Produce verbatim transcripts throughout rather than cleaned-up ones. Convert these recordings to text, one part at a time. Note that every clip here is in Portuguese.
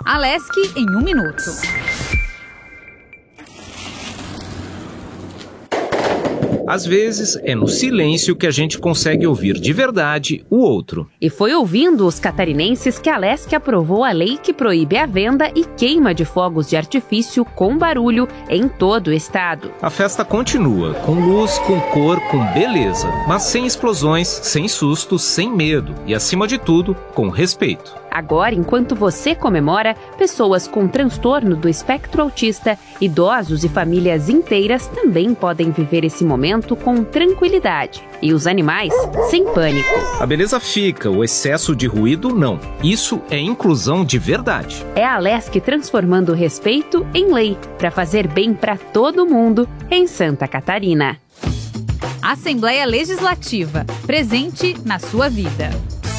Alesc em um minuto. Às vezes, é no silêncio que a gente consegue ouvir de verdade o outro. E foi ouvindo os catarinenses que a Alesc aprovou a lei que proíbe a venda e queima de fogos de artifício com barulho em todo o estado. A festa continua, com luz, com cor, com beleza, mas sem explosões, sem sustos, sem medo e, acima de tudo, com respeito. Agora, enquanto você comemora, pessoas com transtorno do espectro autista, idosos e famílias inteiras também podem viver esse momento com tranquilidade. E os animais, sem pânico. A beleza fica, o excesso de ruído não. Isso é inclusão de verdade. É a Alesc transformando o respeito em lei, para fazer bem para todo mundo em Santa Catarina. Assembleia Legislativa, presente na sua vida.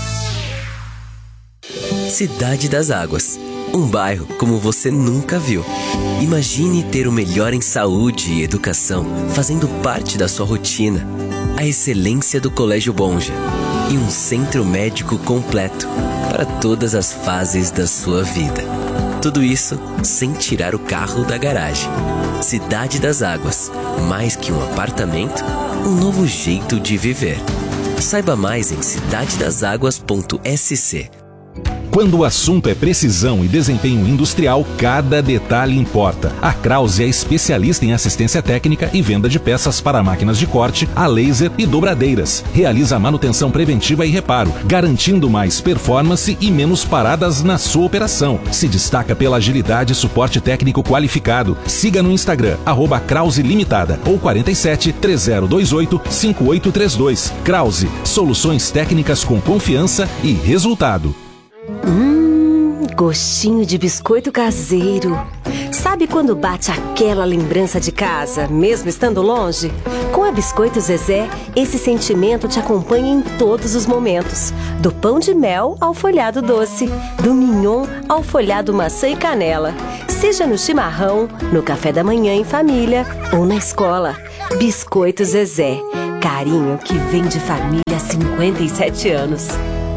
Cidade das Águas, um bairro como você nunca viu. Imagine ter o melhor em saúde e educação, fazendo parte da sua rotina. A excelência do Colégio Bonja e um centro médico completo para todas as fases da sua vida. Tudo isso sem tirar o carro da garagem. Cidade das Águas, mais que um apartamento, um novo jeito de viver. Saiba mais em cidade das águas ponto s c. Quando o assunto é precisão e desempenho industrial, cada detalhe importa. A Krause é especialista em assistência técnica e venda de peças para máquinas de corte, a laser e dobradeiras. Realiza a manutenção preventiva e reparo, garantindo mais performance e menos paradas na sua operação. Se destaca pela agilidade e suporte técnico qualificado. Siga no Instagram, arroba Krause Limitada ou quarenta e sete, três zero dois oito, cinco oito três dois. Krause, soluções técnicas com confiança e resultado. Hum, gostinho de biscoito caseiro. Sabe quando bate aquela lembrança de casa, mesmo estando longe? Com a Biscoito Zezé, esse sentimento te acompanha em todos os momentos. Do pão de mel ao folhado doce, do mignon ao folhado maçã e canela. Seja no chimarrão, no café da manhã em família ou na escola. Biscoito Zezé, carinho que vem de família há cinquenta e sete anos.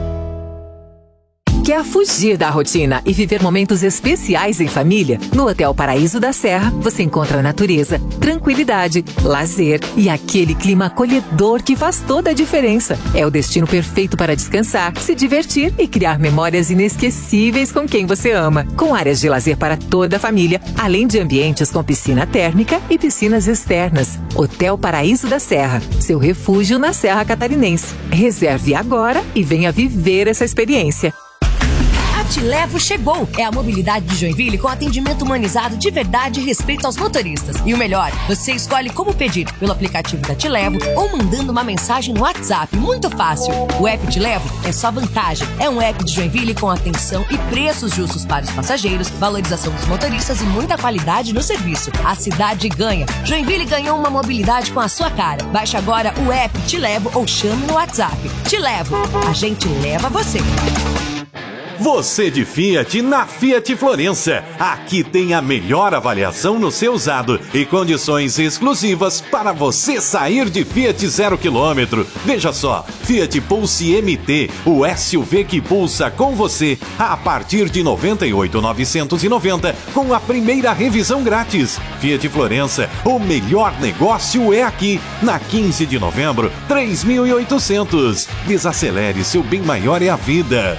Quer fugir da rotina e viver momentos especiais em família? No Hotel Paraíso da Serra, você encontra natureza, tranquilidade, lazer e aquele clima acolhedor que faz toda a diferença. É o destino perfeito para descansar, se divertir e criar memórias inesquecíveis com quem você ama. Com áreas de lazer para toda a família, além de ambientes com piscina térmica e piscinas externas. Hotel Paraíso da Serra, seu refúgio na Serra Catarinense. Reserve agora e venha viver essa experiência. Te Levo chegou! É a mobilidade de Joinville com atendimento humanizado de verdade e respeito aos motoristas. E o melhor, você escolhe como pedir, pelo aplicativo da Te Levo ou mandando uma mensagem no WhatsApp. Muito fácil! O app Te Levo é só vantagem. É um app de Joinville com atenção e preços justos para os passageiros, valorização dos motoristas e muita qualidade no serviço. A cidade ganha. Joinville ganhou uma mobilidade com a sua cara. Baixe agora o app Te Levo ou chame no WhatsApp. Te Levo. A gente leva você. Você de Fiat na Fiat Florença. Aqui tem a melhor avaliação no seu usado e condições exclusivas para você sair de Fiat zero quilômetro. Veja só, Fiat Pulse M T, o S U V que pulsa com você a partir de noventa e oito mil novecentos e noventa com a primeira revisão grátis. Fiat Florença, o melhor negócio é aqui. Na quinze de novembro, três mil e oitocentos. Desacelere, seu bem maior é a vida.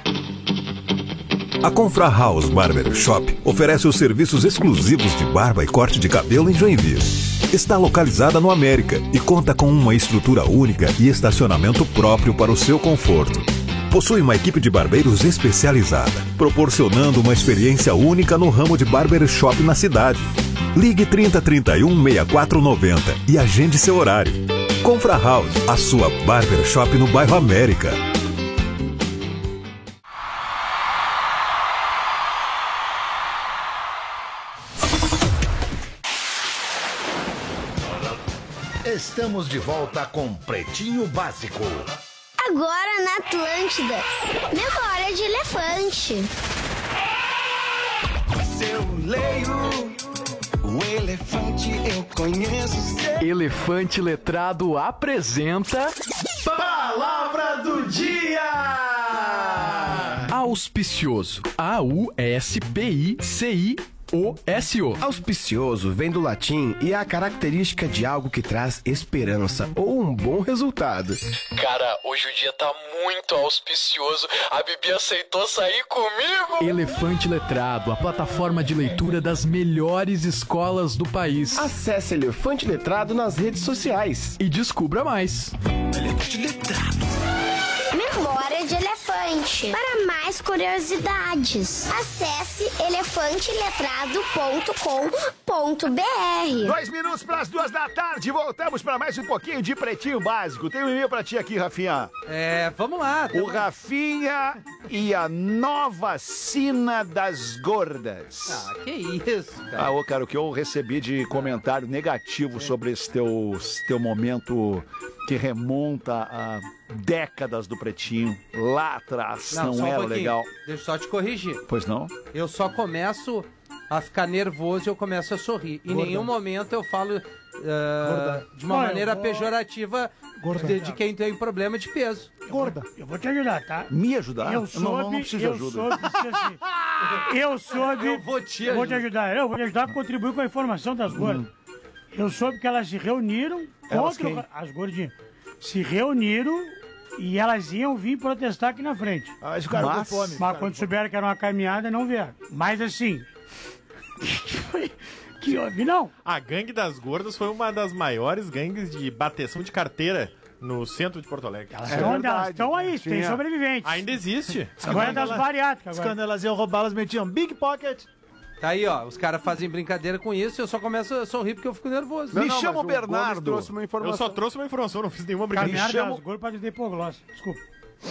A Confra House Barber Shop oferece os serviços exclusivos de barba e corte de cabelo em Joinville. Está localizada no América e conta com uma estrutura única e estacionamento próprio para o seu conforto. Possui uma equipe de barbeiros especializada, proporcionando uma experiência única no ramo de barbershop na cidade. Ligue trinta, trinta e um, sessenta e quatro noventa e agende seu horário. Confra House, a sua barbershop no bairro América. Estamos de volta com Pretinho Básico. Agora na Atlântida, memória de elefante. Seu leio, o elefante eu conheço. Seu... Elefante Letrado apresenta... Palavra do Dia! A Auspicioso. A U S P I C I O S O. Auspicioso vem do latim e é a característica de algo que traz esperança ou um bom resultado. Cara, hoje o dia tá muito auspicioso. A Bibi aceitou sair comigo. Elefante Letrado, a plataforma de leitura das melhores escolas do país. Acesse Elefante Letrado nas redes sociais e descubra mais. Elefante Letrado. Memória de elefante. Para mais curiosidades, acesse elefante letrado ponto com ponto b r. Dois minutos para as duas da tarde, voltamos para mais um pouquinho de Pretinho Básico. Tem um e-mail para ti aqui, Rafinha. É, vamos lá. O Rafinha e a nova sina das gordas. Ah, que isso, cara. Ah, ô, cara, o que eu recebi de comentário negativo sobre esse teu, esse teu momento que remonta a décadas do Pretinho, lá atrás, não, não era um legal. Deixa eu só te corrigir. Pois não? Eu só começo a ficar nervoso e eu começo a sorrir. Em Gorda. nenhum momento eu falo uh, de uma Olha, maneira vou... pejorativa de, de quem tem problema de peso. Gorda, eu vou te ajudar, tá? Me ajudar? Eu soube, não, não, não preciso de ajuda. Eu soube, assim, eu soube... Eu vou te ajudar. Vou te ajudar. Eu vou te ajudar a contribuir com a informação das gordas. Hum. Eu soube que elas se reuniram elas contra... Quem? As gordinhas. Se reuniram... E elas iam vir protestar aqui na frente. Ah, mas, cara, mas, fome, mas quando souberam que era uma caminhada, não vieram. Mas assim... que, que houve, não? A gangue das gordas foi uma das maiores gangues de bateção de carteira no centro de Porto Alegre. Elas é estão aí, Tinha. tem sobreviventes. Ainda existe. Agora é das bariátricas. Quando elas iam roubar, elas metiam Big Pocket. Tá aí, ó, os caras fazem brincadeira com isso e eu só começo a sorrir porque eu fico nervoso. Me não, chamo Bernardo. Uma eu só trouxe uma informação, não fiz nenhuma brincadeira. Me chamo... Gol para de hipoglose. Desculpa.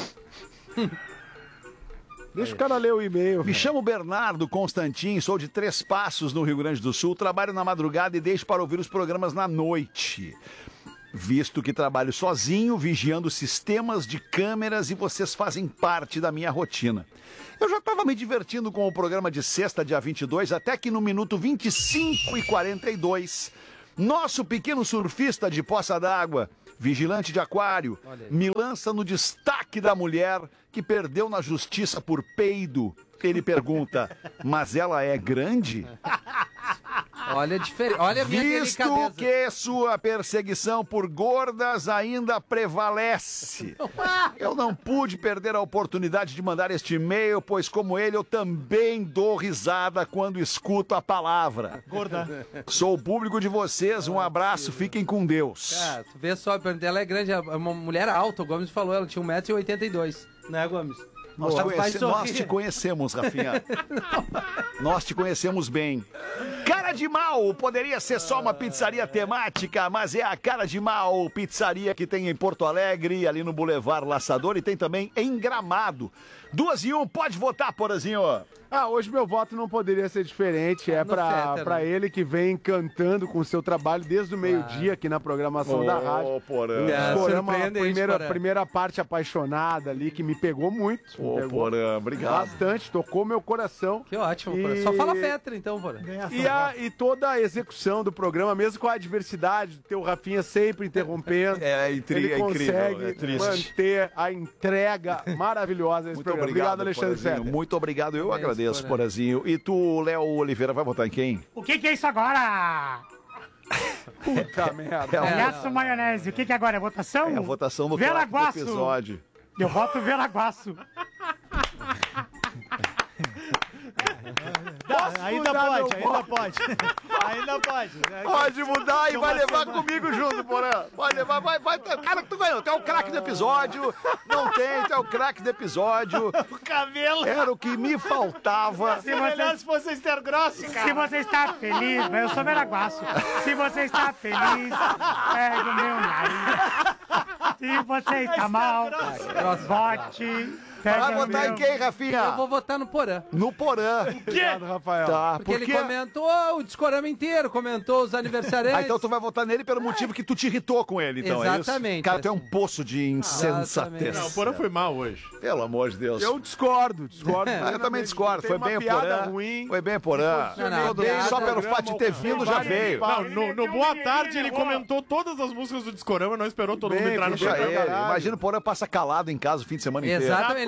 Deixa o cara ler o e-mail. Me chamo Bernardo Constantin, sou de Três Passos, no Rio Grande do Sul. Trabalho na madrugada e deixo para ouvir os programas na noite. Visto que trabalho sozinho, vigiando sistemas de câmeras e vocês fazem parte da minha rotina. Eu já estava me divertindo com o programa de sexta, dia vinte e dois, até que no minuto vinte e cinco e quarenta e dois, nosso pequeno surfista de poça d'água, vigilante de aquário, me lança no destaque da mulher que perdeu na justiça por peido. Ele pergunta, mas ela é grande? Olha, diferente. Olha a minha Visto delicadeza. que sua perseguição por gordas ainda prevalece. Eu não pude perder a oportunidade de mandar este e-mail, pois como ele eu também dou risada quando escuto a palavra. Gorda. Sou o público de vocês, um abraço, fiquem com Deus. Cara, tu vê só, ela é grande, é uma mulher alta, o Gomes falou, ela tinha um metro e oitenta e dois, né, Gomes? Nós, te conhece... Nós te conhecemos, Rafinha. Nós te conhecemos bem. Cara de Mal poderia ser só uma pizzaria temática, mas é a Cara de Mal, pizzaria que tem em Porto Alegre, ali no Boulevard Laçador, e tem também em Gramado. Duas e um, pode votar, Porazinho. Ah, hoje meu voto não poderia ser diferente. É pra, pra ele que vem cantando com o seu trabalho desde o meio-dia aqui na programação oh, da rádio. Porã. É, Porã, a primeira, primeira parte apaixonada ali, que me pegou muito. Ô, oh, Porã, obrigado. Bastante, tocou meu coração. Que ótimo, e... Porã. Só fala Fetra, então, Porã. E, a, e toda a execução do programa, mesmo com a adversidade, ter o Rafinha sempre interrompendo. É, é, incri ele consegue é incrível, é manter a entrega maravilhosa desse muito programa. Obrigado, Alexandre Fetter. Muito obrigado, eu é agradeço, Porazinho. E tu, Léo Oliveira, vai votar em quem? O que, que é isso agora? Puta merda. É, Palhaço Maionese. O que, que agora? É votação? É a votação do episódio. Eu voto Veraguaço. Dá, ainda pode, ainda pode. Ainda pode. Pode mudar e vai levar comigo junto, Porã. Pode levar, vai, vai. Cara, tu ganhou. Tu é o craque do episódio. Não tem, tu é o craque do episódio. O cabelo. Era o que me faltava. Se melhor se fosse Esther Grosso, cara. Se você está feliz, eu sou Veraguaço. Se você está feliz, pega o meu nariz. Se você está mal, vote. Vai votar em quem, Rafinha? Eu vou votar no Porã. No Porã. Obrigado, Rafael. Tá, porque, porque ele comentou o discorama inteiro, comentou os aniversariantes. Ah, então tu vai votar nele pelo motivo que tu te irritou com ele, então. Exatamente. É isso? Cara, tu é um poço de insensatez. Não, o Porã foi mal hoje. Pelo amor de Deus. Eu discordo, discordo. É, eu também discordo. Foi bem o Porã. Ruim. Foi bem o Porã. Não, não, não, só pelo fato de ter vindo já veio. Não, no, no Boa Tarde ele comentou todas as músicas do discorama, não esperou todo bem, mundo entrar no programa. Imagina o Porã passa calado em casa o fim de semana inteiro. Exatamente.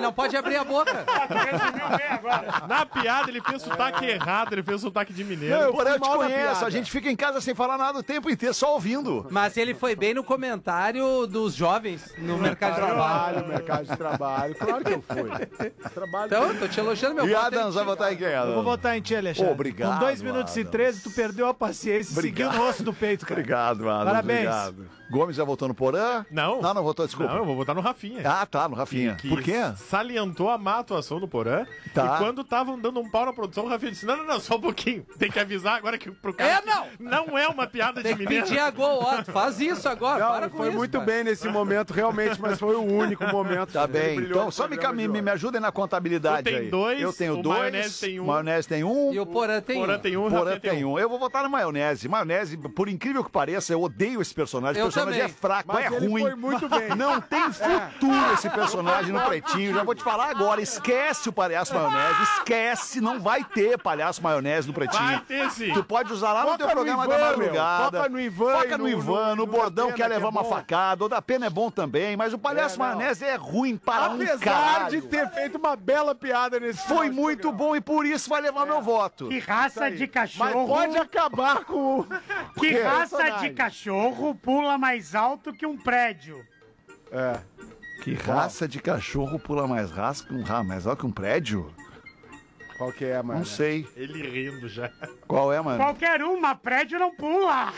ele não pode abrir a boca. Na piada, ele fez sotaque errado, ele fez sotaque de mineiro. Não, eu, Porã, eu te conheço, a gente fica em casa sem falar nada o tempo inteiro, só ouvindo. Mas ele foi bem no comentário dos jovens no mercado de trabalho. mercado de trabalho, claro que eu fui. Trabalho Então, eu tô te elogiando, meu E Adams vai votar em quem, Adams? Eu vou votar em ti, Alexandre. Obrigado, Com dois minutos Adams. e treze, tu perdeu a paciência e seguiu no osso do peito, cara. Obrigado, Adams. Parabéns. Obrigado. Gomes já votou no Porã? Não. Não, não votou, desculpa. Não, eu vou votar no Rafinha. Ah, tá, no Rafinha. Que Por quê? Salientou a má atuação do Porã. Tá. E quando estavam dando um pau na produção, o Rafinha disse: Não, não, não, só um pouquinho. Tem que avisar agora que pro cara. É, não! Não é uma piada Tem de que mineiro. pedir a gol, ó. Tu faz isso agora. Não, para com foi isso, muito cara. bem nesse momento, realmente, mas foi o único momento. Tá Ele bem, brilhou então no só me, programa me, de me, hoje. me ajudem na contabilidade Tu tem aí. dois, Eu tenho o dois, Maionese tem um. Maionese tem um, E o Porã tem Porã um. tem um, Porã Rafinha tem um. Eu vou votar na maionese. Maionese, por incrível que pareça, eu odeio esse personagem. Eu o personagem também. é fraco, Mas é ele ruim. foi muito bem. Não tem futuro esse personagem no Pretinho. Já vou te falar agora. Esquece o palhaço maionese. Esquece. Não vai ter palhaço maionese no Pretinho. Vai ter sim. Tu pode usar lá no Foca teu no programa Ivan, da meu. madrugada. Foca no Ivan Foca e no no- Ivan. no- No no bordão da quer Pena, levar que é uma bom. facada. O da Pena é bom também. Mas o palhaço É, não. maionese é ruim para um Apesar caralho. de ter feito uma bela piada nesse Foi final de muito programa. bom e por isso vai levar meu voto. Que raça de Mas cachorro. pode acabar com o... Que o raça personagem. de cachorro pula mais alto que um prédio? É. Que raça de cachorro pula mais raça que um ra- mais alto que um prédio? Qual que é, mano? Não sei. Ele rindo já. Qual é, mano? Qualquer uma, prédio não pula.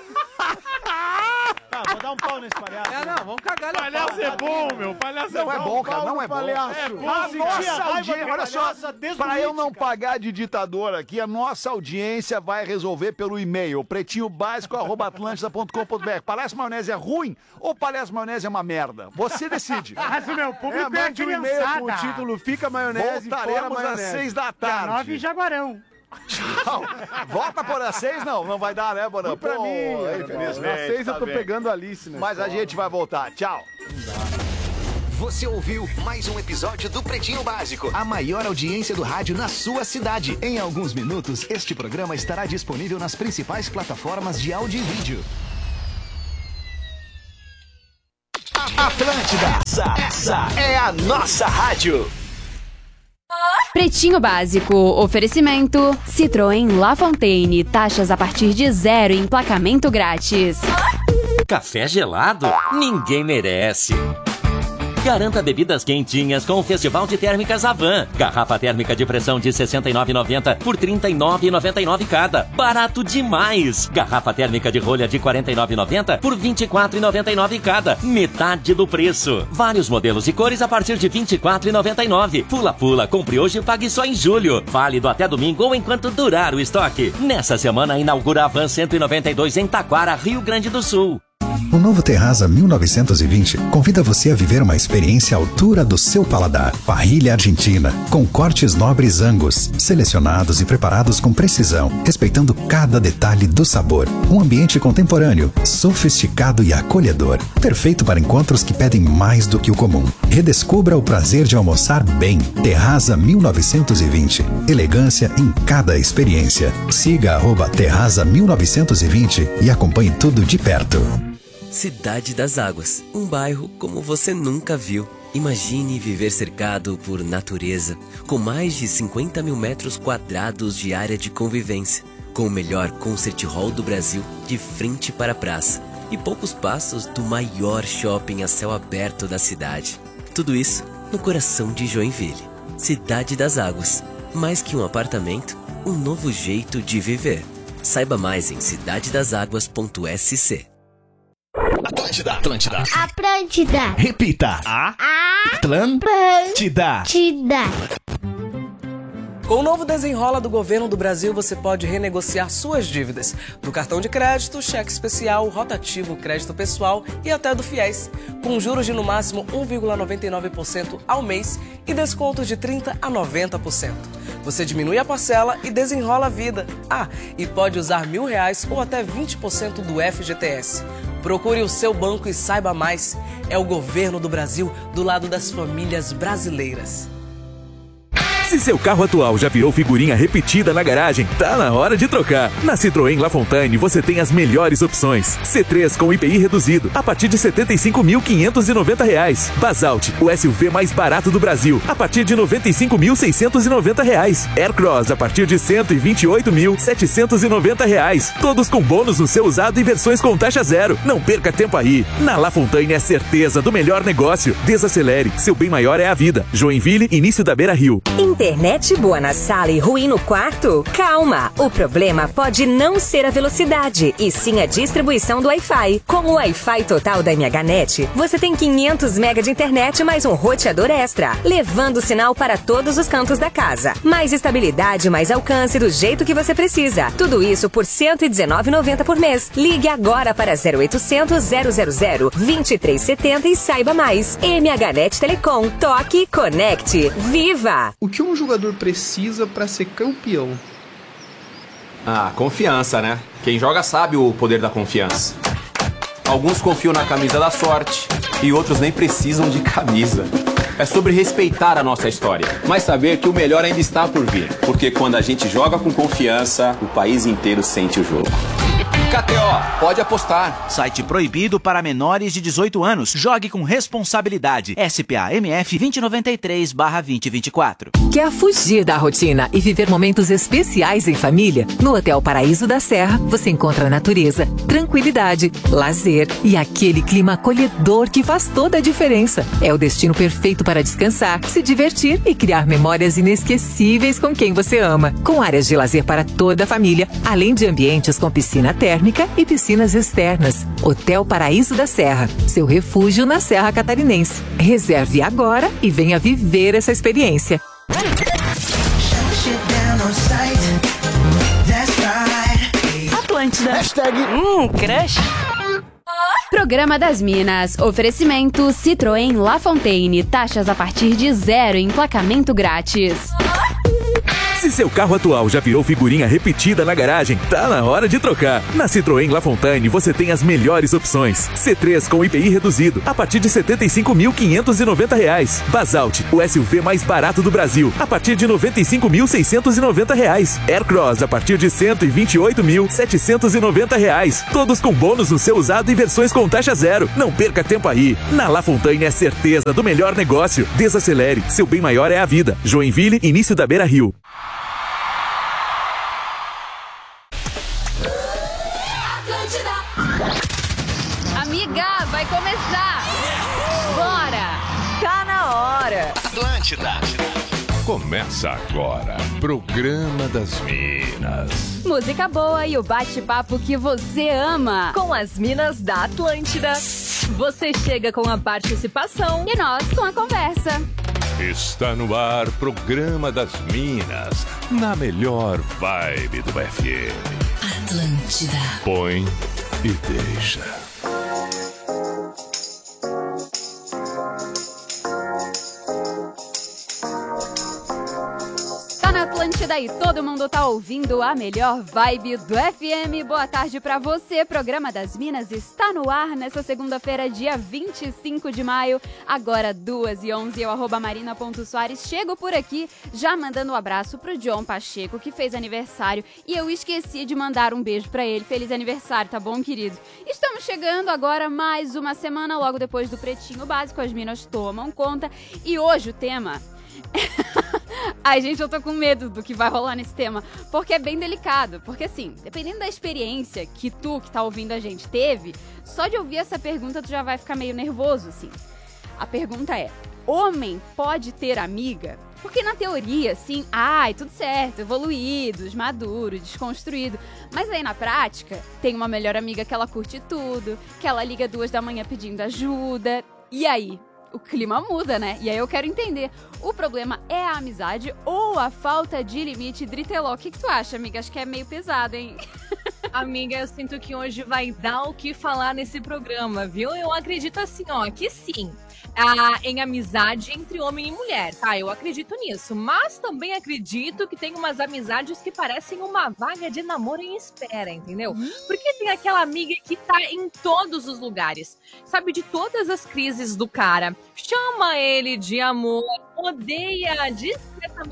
Tá, vou dar um pau nesse palhaço. É, não, vamos cagar na Palhaço é bom, meu. Palhaço Não é é bom. bom, cara, não é bom. palhaço. É bom. Ah, A sentia a nossa raiva audiência, do olha só, palhaço desde o para eu não Mítica. pagar de ditador aqui, a nossa audiência vai resolver pelo e-mail, pretinhobásico arroba atlântida ponto com ponto br. Palhaço maionese é ruim ou palhaço maionese é uma merda? Você decide. Mas o meu público É, é, a mande um e-mail com o criançada. título Fica Maionese e fora Voltaremos às maionese. seis da Dia tarde. nove em Jaguarão. Tchau. Volta por às seis, não. Não vai dar, né, Borã? Pra Pô, mim, infelizmente. às seis eu tá tô bem. pegando a Alice, né? Mas a gente vai voltar. Tchau. Você ouviu mais um episódio do Pretinho Básico, a maior audiência do rádio na sua cidade. Em alguns minutos, este programa estará disponível nas principais plataformas de áudio e vídeo. Atlântida, essa, essa é a nossa rádio. Pretinho Básico, oferecimento Citroën La Fontaine, taxas a partir de zero e emplacamento grátis. Café gelado? Ninguém merece. Garanta bebidas quentinhas com o Festival de Térmicas Avan. Garrafa térmica de pressão de sessenta e nove reais e noventa centavos por trinta e nove reais e noventa e nove centavos cada. Barato demais! Garrafa térmica de rolha de quarenta e nove reais e noventa centavos por vinte e quatro reais e noventa e nove centavos cada. Metade do preço. Vários modelos e cores a partir de vinte e quatro reais e noventa e nove centavos. Pula pula, compre hoje e pague só em julho. Válido até domingo ou enquanto durar o estoque. Nessa semana inaugura a Avan cento e noventa e dois em Taquara, Rio Grande do Sul. O novo Terraza mil novecentos e vinte convida você a viver uma experiência à altura do seu paladar. Parrilha argentina, com cortes nobres Angus, selecionados e preparados com precisão, respeitando cada detalhe do sabor. Um ambiente contemporâneo, sofisticado e acolhedor. Perfeito para encontros que pedem mais do que o comum. Redescubra o prazer de almoçar bem. Terraza mil novecentos e vinte. Elegância em cada experiência. Siga arroba Terraza mil novecentos e vinte e acompanhe tudo de perto. Cidade das Águas, um bairro como você nunca viu. Imagine viver cercado por natureza, com mais de cinquenta mil metros quadrados de área de convivência, com o melhor concert hall do Brasil de frente para a praça e poucos passos do maior shopping a céu aberto da cidade. Tudo isso no coração de Joinville. Cidade das Águas, mais que um apartamento, um novo jeito de viver. Saiba mais em cidade das águas ponto s c. Atlântida, Atlântida. Atlântida. Repita. A Atlântida. Atlântida. Com o novo Desenrola do Governo do Brasil, você pode renegociar suas dívidas. Do cartão de crédito, cheque especial, rotativo, crédito pessoal e até do FIES. Com juros de no máximo um vírgula noventa e nove por cento ao mês e descontos de trinta por cento a noventa por cento. Você diminui a parcela e desenrola a vida. Ah, e pode usar mil reais ou até vinte por cento do F G T S. Procure o seu banco e saiba mais. É o governo do Brasil do lado das famílias brasileiras. Se seu carro atual já virou figurinha repetida na garagem, tá na hora de trocar. Na Citroën La Fontaine você tem as melhores opções. C três com I P I reduzido, a partir de setenta e cinco mil quinhentos e noventa reais. Basalt, o S U V mais barato do Brasil, a partir de noventa e cinco mil seiscentos e noventa reais. Aircross, a partir de cento e vinte e oito mil setecentos e noventa reais. Todos com bônus no seu usado e versões com taxa zero. Não perca tempo aí. Na La Fontaine é certeza do melhor negócio. Desacelere, seu bem maior é a vida. Joinville, início da Beira Rio. Internet boa na sala e ruim no quarto? Calma! O problema pode não ser a velocidade, e sim a distribuição do Wi-Fi. Com o Wi-Fi total da MHNet, você tem quinhentos megabytes de internet mais um roteador extra, levando o sinal para todos os cantos da casa. Mais estabilidade, mais alcance do jeito que você precisa. Tudo isso por cento e dezenove reais e noventa centavos por mês. Ligue agora para zero oitocentos, zero zero zero, vinte e três setenta e saiba mais. MHNet Telecom. Toque, conecte. Viva! O que um jogador precisa para ser campeão? Ah, confiança, né? Quem joga sabe o poder da confiança. Alguns confiam na camisa da sorte e outros nem precisam de camisa. É sobre respeitar a nossa história, mas saber que o melhor ainda está por vir. Porque quando a gente joga com confiança, o país inteiro sente o jogo. K T O, pode apostar. Site proibido para menores de dezoito anos. Jogue com responsabilidade. S P A M F dois zero nove três barra dois zero dois quatro. Quer fugir da rotina e viver momentos especiais em família? No Hotel Paraíso da Serra, você encontra natureza, tranquilidade, lazer e aquele clima acolhedor que faz toda a diferença. É o destino perfeito para descansar, se divertir e criar memórias inesquecíveis com quem você ama. Com áreas de lazer para toda a família, além de ambientes com piscina térmica e piscinas externas. Hotel Paraíso da Serra, seu refúgio na Serra Catarinense. Reserve agora e venha viver essa experiência. Atlântida. Hashtag hum, crush. Programa das Minas. Oferecimento Citroën La Fontaine. Taxas a partir de zero. Emplacamento grátis. Se seu carro atual já virou figurinha repetida na garagem, tá na hora de trocar. Na Citroën La Fontaine você tem as melhores opções. C três com I P I reduzido, a partir de setenta e cinco mil quinhentos e noventa reais. Basalt, o S U V mais barato do Brasil, a partir de noventa e cinco mil seiscentos e noventa reais. Aircross, a partir de cento e vinte e oito mil setecentos e noventa reais. Todos com bônus no seu usado e versões com taxa zero. Não perca tempo aí. Na La Fontaine é certeza do melhor negócio. Desacelere, seu bem maior é a vida. Joinville, início da Beira Rio. Amiga, vai começar! Bora! Tá na hora! Atlântida! Começa agora, Programa das Minas. Música boa e o bate-papo que você ama. Com as Minas da Atlântida. Você chega com a participação e nós com a conversa. Está no ar, Programa das Minas, na melhor vibe do F M. Atlântida. Põe e deixa. Tá na Atlântida e todo mundo tá ouvindo a melhor vibe do F M. Boa tarde pra você. Programa das Minas está no ar nessa segunda-feira, dia vinte e cinco de maio. Agora duas e onze, eu, arroba marina.soares. Chego por aqui já mandando um abraço pro John Pacheco, que fez aniversário. E eu esqueci de mandar um beijo pra ele. Feliz aniversário, tá bom, querido? Estamos chegando agora mais uma semana, logo depois do Pretinho Básico. As Minas tomam conta. E hoje o tema... Ai, gente, eu tô com medo do que vai rolar nesse tema, porque é bem delicado. Porque, assim, dependendo da experiência que tu, que tá ouvindo a gente, teve, só de ouvir essa pergunta tu já vai ficar meio nervoso, assim. A pergunta é, homem pode ter amiga? Porque na teoria, assim, ai, tudo certo, evoluídos, maduro, desconstruído. Mas aí na prática, tem uma melhor amiga que ela curte tudo, que ela liga duas da manhã pedindo ajuda. E aí? O clima muda, né? E aí eu quero entender, o problema é a amizade ou a falta de limite driteló? O que, que tu acha, amiga? Acho que é meio pesado, hein? Amiga, eu sinto que hoje vai dar o que falar nesse programa, viu? Eu acredito assim, ó, que sim. Ah, em amizade entre homem e mulher, tá? Eu acredito nisso, mas também acredito que tem umas amizades que parecem uma vaga de namoro em espera, entendeu? Hum. Porque tem aquela amiga que tá em todos os lugares, sabe de todas as crises do cara, chama ele de amor, odeia discretamente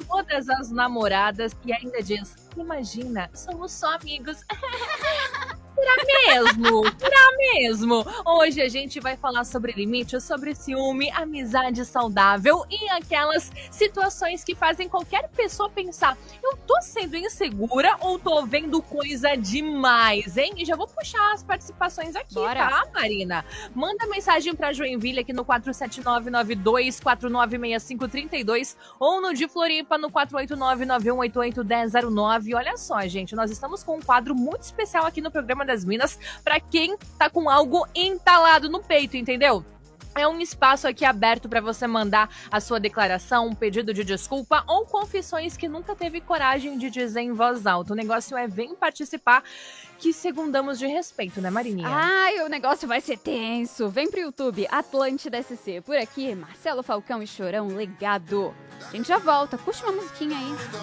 todas as namoradas e ainda diz, imagina, somos só amigos. Será mesmo? Será mesmo? Hoje a gente vai falar sobre limite, sobre ciúme, amizade saudável e aquelas situações que fazem qualquer pessoa pensar, eu tô sendo insegura ou tô vendo coisa demais, hein? E já vou puxar as participações aqui, Bora. Tá, Marina? Manda mensagem pra Joinville aqui no quatro sete nove nove dois quatro nove seis cinco três dois ou no de Floripa no quatro oito nove nove um oito oito um zero zero nove. Olha só, gente, nós estamos com um quadro muito especial aqui no programa das Minas para quem tá com algo entalado no peito, entendeu? É um espaço aqui aberto para você mandar a sua declaração, um pedido de desculpa ou confissões que nunca teve coragem de dizer em voz alta. O negócio é vem participar, que segundamos de respeito, né, Marininha? Ai, o negócio vai ser tenso. Vem pro YouTube, Atlântida S C. Por aqui, Marcelo Falcão e Chorão, Legado. A gente já volta. Puxa uma musiquinha aí.